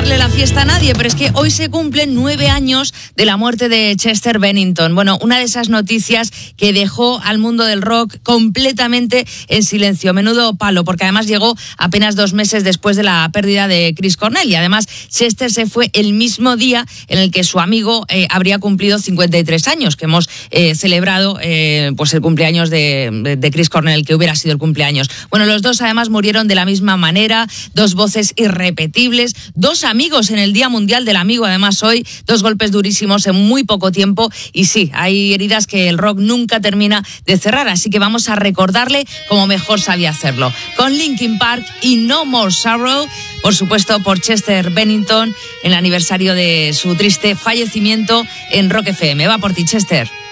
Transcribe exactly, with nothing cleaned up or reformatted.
arruinarle la fiesta a nadie, pero es que hoy se cumplen nueve años de la muerte de Chester Bennington. Bueno, una de esas noticias que dejó al mundo del rock completamente en silencio. Menudo palo, porque además llegó apenas dos meses después de la pérdida de Chris Cornell. Y además, Chester se fue el mismo día en el que su amigo eh, habría cumplido cincuenta y tres años, que hemos eh, celebrado eh, pues el cumpleaños de, de, de Chris Cornell, que hubiera sido el cumpleaños. Bueno, los dos además murieron de la misma manera, dos voces irrepetibles, dos amigos en el Día Mundial del Amigo, además hoy, dos golpes durísimos en muy poco tiempo, y sí, hay heridas que el rock nunca termina de cerrar, así que vamos a recordarle como mejor sabía hacerlo, con Linkin Park y No More Sorrow, por supuesto por Chester Bennington, en el aniversario de su triste fallecimiento en Rock F M. Va por ti, Chester.